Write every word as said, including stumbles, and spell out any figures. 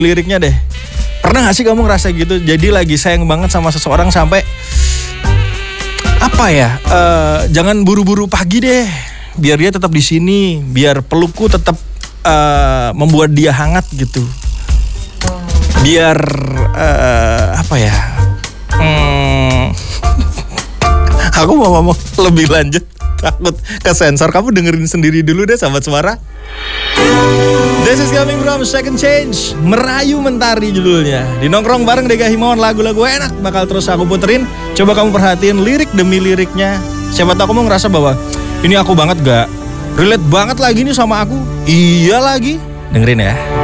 liriknya deh. Pernah gak sih kamu ngerasa gitu? Jadi lagi sayang banget sama seseorang sampai apa ya? Uh, jangan buru-buru pagi deh. Biar dia tetap di sini, biar pelukku tetap uh, membuat dia hangat gitu. Biar uh, apa ya? Hmm, aku mau ngomong lebih lanjut, takut ke sensor. Kamu dengerin sendiri dulu deh, sahabat suara. This is coming from Second Change, Merayu Mentari judulnya. Di nongkrong bareng Dega Himawan, lagu-lagu enak bakal terus aku puterin. Coba kamu perhatiin lirik demi liriknya. Siapa tahu kamu ngerasa bahwa ini aku banget gak? Relate banget lagi nih sama aku. Iya lagi. Dengerin ya.